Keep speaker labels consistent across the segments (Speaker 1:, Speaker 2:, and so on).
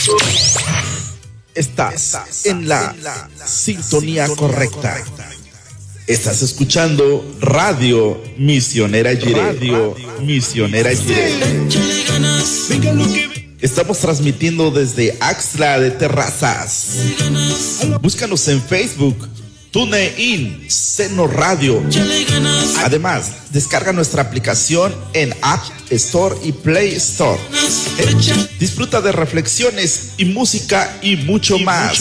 Speaker 1: Estás en la sintonía correcta. Estás escuchando Radio Misionera Jiré. Radio Misionera Jiré. Estamos transmitiendo desde Axtla de Terrazas. Búscanos en Facebook, TuneIn, Seno Radio. Además, descarga nuestra aplicación en App Store y Play Store. Disfruta de reflexiones y música y mucho más.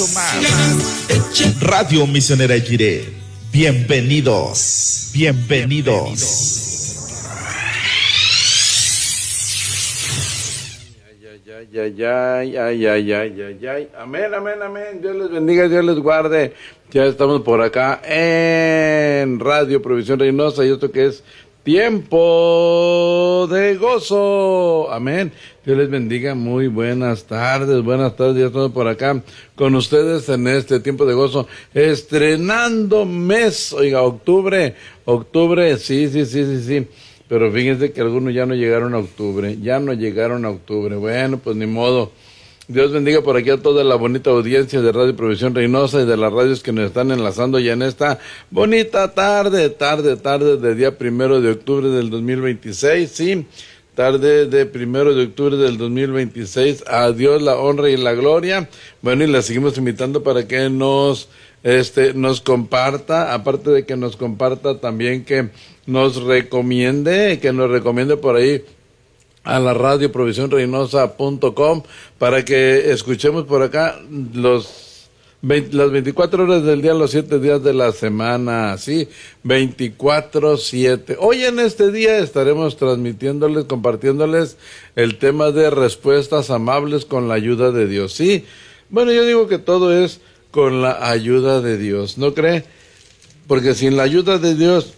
Speaker 1: Radio Misionera Jiré. Bienvenidos. Bienvenidos.
Speaker 2: Ay. Amén. Dios les bendiga, Dios les guarde. Ya estamos por acá en Radio Provisión Reynosa y esto que es Tiempo de Gozo. Amén. Dios les bendiga. Muy buenas tardes. Ya estamos por acá con ustedes en este Tiempo de Gozo. Estrenando mes. Oiga, octubre. Sí. Pero fíjense que algunos ya no llegaron a octubre. Bueno, pues ni modo. Dios bendiga por aquí a toda la bonita audiencia de Radio Provisión Reynosa y de las radios que nos están enlazando ya en esta bonita tarde de día 1 de octubre del 2026, sí, tarde de 1 de octubre del 2026, a Dios la honra y la gloria. Bueno, y la seguimos invitando para que nos comparta, aparte de que nos comparta, también que nos recomiende por ahí a la radio provisionreynosa.com para que escuchemos por acá las 24 horas del día, los 7 días de la semana, sí, 24/7. Hoy en este día estaremos transmitiéndoles, compartiéndoles el tema de respuestas amables con la ayuda de Dios, sí. Bueno, yo digo que todo es con la ayuda de Dios, ¿no cree? Porque sin la ayuda de Dios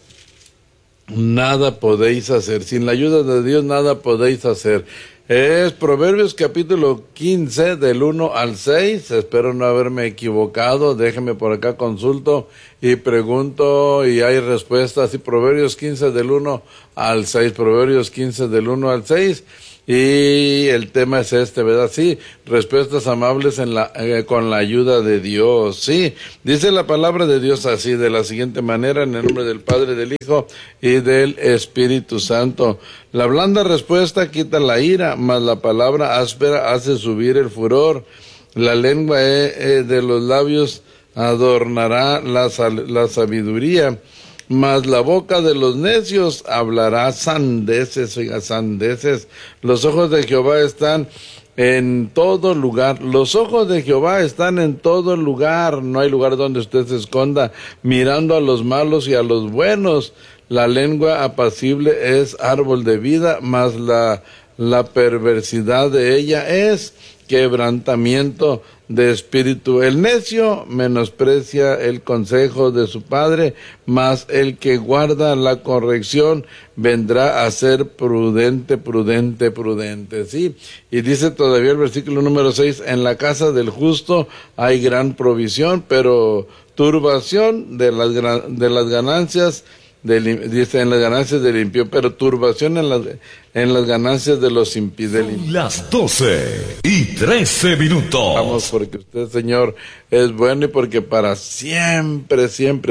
Speaker 2: nada podéis hacer. Sin la ayuda de Dios nada podéis hacer. Es Proverbios capítulo 15 del 1 al 6. Espero no haberme equivocado. Déjenme por acá consulto y pregunto y hay respuestas. Y Proverbios 15 del 1 al 6. Proverbios 15 del 1 al 6. Y el tema es ¿verdad? Sí, respuestas amables con la ayuda de Dios. Sí, dice la palabra de Dios así, de la siguiente manera, en el nombre del Padre, del Hijo y del Espíritu Santo. La blanda respuesta quita la ira, mas la palabra áspera hace subir el furor. La lengua de los labios adornará la sabiduría. Mas la boca de los necios hablará sandeces, oiga, sandeces. Los ojos de Jehová están en todo lugar. Los ojos de Jehová están en todo lugar. No hay lugar donde usted se esconda, mirando a los malos y a los buenos. La lengua apacible es árbol de vida, mas la perversidad de ella es quebrantamiento de espíritu. El necio menosprecia el consejo de su padre, mas el que guarda la corrección vendrá a ser prudente. Sí, y dice todavía el versículo número 6, en la casa del justo hay gran provisión, pero turbación de las ganancias dice en las ganancias del impío, pero turbación en las ganancias de los impíos.
Speaker 3: Las 12:13.
Speaker 2: Vamos, porque usted, Señor, es bueno y porque para siempre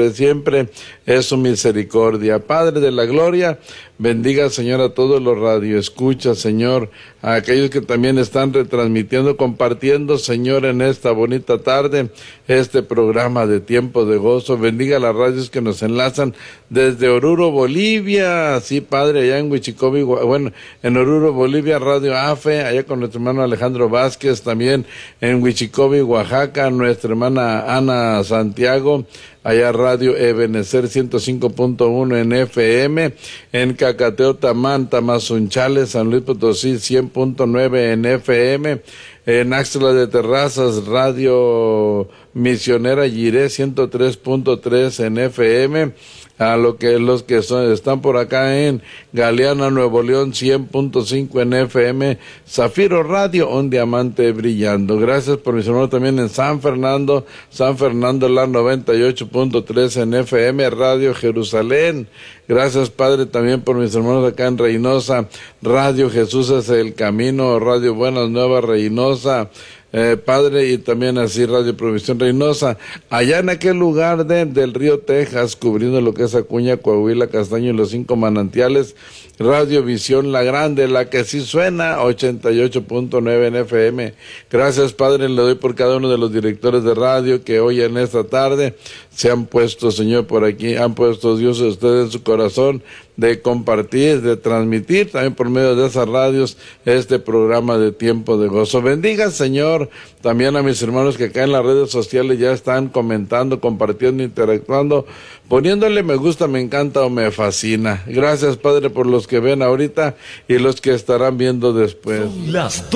Speaker 2: es su misericordia. Padre de la gloria, bendiga, Señor, a todos los radioescuchas, Señor, a aquellos que también están retransmitiendo, compartiendo, Señor, en esta bonita tarde, este programa de Tiempo de Gozo. Bendiga las radios que nos enlazan desde Oruro, Bolivia, sí, Padre, allá en Huichicobi, bueno, en Oruro, Bolivia, Radio AFE, allá con nuestro hermano Alejandro Vázquez, también en Huichicobi, Oaxaca, nuestra hermana Ana Santiago, allá Radio Ebenecer 105.1 en FM, en Cacateo, Tamán, Tamazunchale, San Luis Potosí 100.9 en FM, en Axtla de Terrazas, Radio Misionera Jiré 103.3 en FM, a los que están por acá en Galeana, Nuevo León 100.5 en FM, Zafiro Radio, un diamante brillando. Gracias por mi hermano también en San Fernando la 98.3 en FM, Radio Jerusalén, Gracias, Padre, también por mis hermanos acá en Reynosa, Radio Jesús es el Camino, Radio Buenas Nuevas Reynosa, Padre, y también así Radio Provisión Reynosa, allá en aquel lugar del río Texas, cubriendo lo que es Acuña, Coahuila, Castaño y los 5 manantiales, Radio Visión La Grande, la que sí suena, 88.9 en FM. Gracias, Padre, le doy por cada uno de los directores de radio que hoy en esta tarde se han puesto, Señor, por aquí, han puesto Dios ustedes en su corazón de compartir, de transmitir también por medio de esas radios este programa de Tiempo de Gozo. Bendiga, Señor, también a mis hermanos que acá en las redes sociales ya están comentando, compartiendo, interactuando, poniéndole me gusta, me encanta o me fascina. Gracias, Padre, por los que ven ahorita y los que estarán viendo después.
Speaker 3: Son las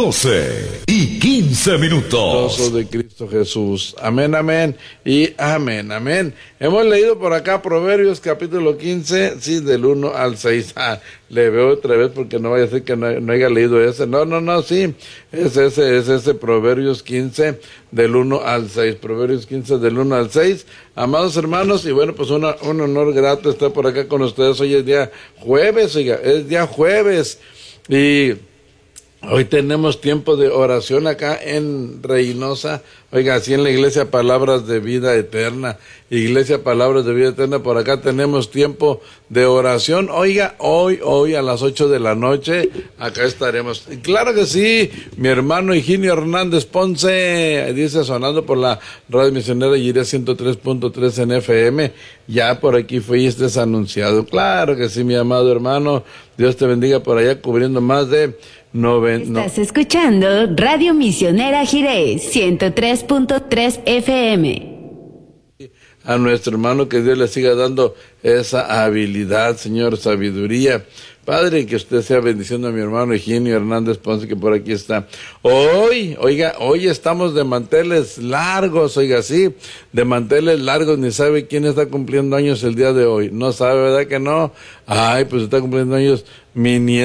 Speaker 3: 12:15.
Speaker 2: Gozo de Cristo Jesús. Amén, amén y amén, amén. Hemos leído por acá Proverbios capítulo 15, sí, del 1 al 6. Le veo otra vez porque no vaya a ser que no haya leído ese. No, sí, es ese Proverbios 15 del 1 al 6. Proverbios 15 del 1 al 6. Amados hermanos, y bueno, pues un honor grato estar por acá con ustedes. Hoy es día jueves, oiga, es día jueves. Y hoy tenemos tiempo de oración acá en Reynosa, oiga, así en la Iglesia Palabras de Vida Eterna, Iglesia Palabras de Vida Eterna, por acá tenemos tiempo de oración, oiga, hoy a las 8 de la noche, acá estaremos, y claro que sí, mi hermano Higinio Hernández Ponce, dice sonando por la radio misionera Yiria 103.3 en FM, ya por aquí fuiste anunciado, claro que sí, mi amado hermano, Dios te bendiga por allá, cubriendo más de
Speaker 4: Estás escuchando Radio Misionera Jiré 103.3 FM.
Speaker 2: A nuestro hermano, que Dios le siga dando esa habilidad, Señor, sabiduría. Padre, que usted sea bendiciendo a mi hermano Higinio Hernández Ponce, que por aquí está. Hoy estamos de manteles largos, oiga, sí, de manteles largos, ni sabe quién está cumpliendo años el día de hoy. No sabe, ¿verdad que no? Ay, pues está cumpliendo años mi nieto.